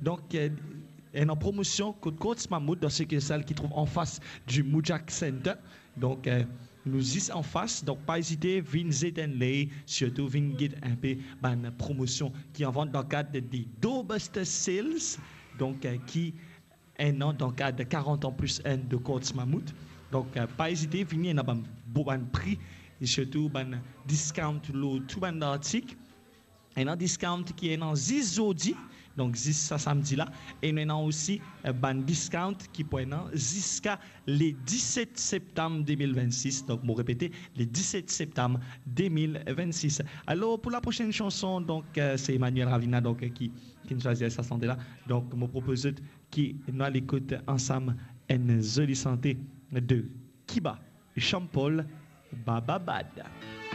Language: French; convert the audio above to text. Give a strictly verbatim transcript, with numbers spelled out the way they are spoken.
Donc, euh, et en promotion, Côte Côte Mammouth, dans ce que celle qui trouve en face du Moujak Center. Donc, euh, nous y en face. Donc, pas hésiter, venez zétenler, surtout venez guider un peu une promotion qui en vente dans le cadre des Dobuster Sales. Donc, euh, qui est dans le cadre de quarante ans plus un de Côte Mammouth. Donc, euh, pas hésiter, venez dans un bon prix et surtout un discount le tout un article. Et un discount qui est dans Zizodi. Donc, jusqu'à samedi là. Et nous avons aussi un discount qui peut être jusqu'à le dix-sept septembre deux mille vingt-six. Donc, je répéter, le dix-sept septembre deux mille vingt-six. Alors, pour la prochaine chanson, donc, euh, c'est Emmanuel Ravina donc, qui, qui nous choisit sa santé là. Donc, je propose qui nous l'écoute ensemble une jolie santé de Kiba, Jean-Paul Bababad.